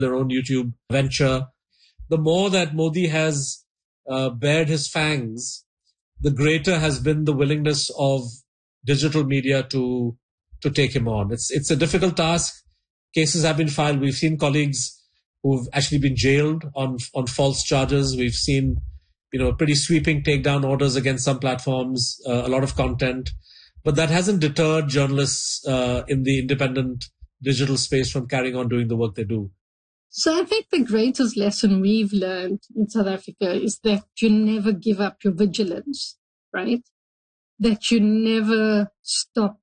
their own YouTube venture. The more that Modi has bared his fangs, the greater has been the willingness of digital media to take him on. It's a difficult task. Cases have been filed. We've seen colleagues who've actually been jailed on false charges. We've seen, pretty sweeping takedown orders against some platforms, a lot of content. But that hasn't deterred journalists in the independent digital space from carrying on doing the work they do. So I think the greatest lesson we've learned in South Africa is that you never give up your vigilance, right? That you never stop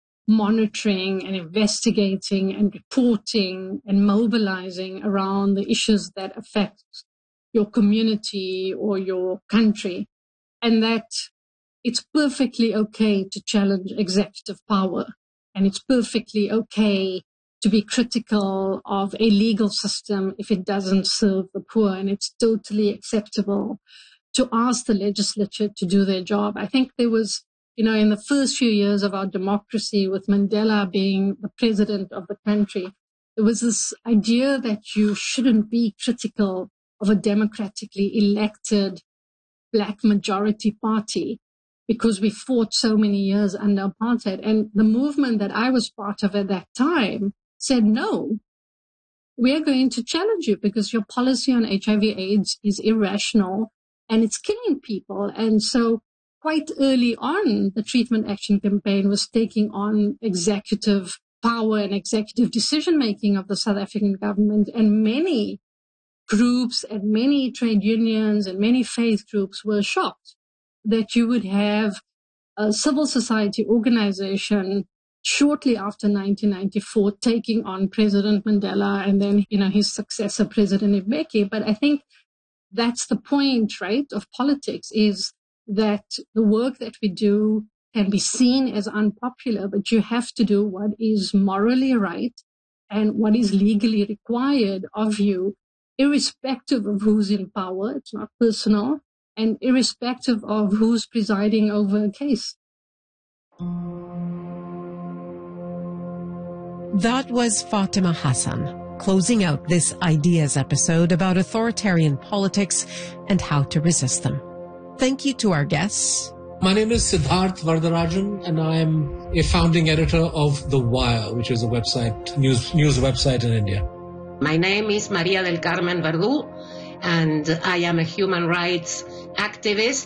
monitoring and investigating and reporting and mobilizing around the issues that affect your community or your country, and that it's perfectly okay to challenge executive power, and it's perfectly okay to be critical of a legal system if it doesn't serve the poor, and it's totally acceptable to ask the legislature to do their job. I think there was, in the first few years of our democracy, with Mandela being the president of the country, there was this idea that you shouldn't be critical of a democratically elected black majority party because we fought so many years under apartheid. And the movement that I was part of at that time said, no, we are going to challenge you because your policy on HIV/AIDS is irrational and it's killing people. And so quite early on, the Treatment Action Campaign was taking on executive power and executive decision-making of the South African government, and many groups and many trade unions and many faith groups were shocked that you would have a civil society organization shortly after 1994 taking on President Mandela and then, his successor, President Mbeki. But I think that's the point, right, of politics, is that the work that we do can be seen as unpopular, but you have to do what is morally right and what is legally required of you, irrespective of who's in power. It's not personal, and irrespective of who's presiding over a case. That was Fatima Hassan, closing out this Ideas episode about authoritarian politics and how to resist them. Thank you to our guests. My name is Siddharth Vardarajan, and I am a founding editor of The Wire, which is a website, news website in India. My name is Maria del Carmen Verdú, and I am a human rights activist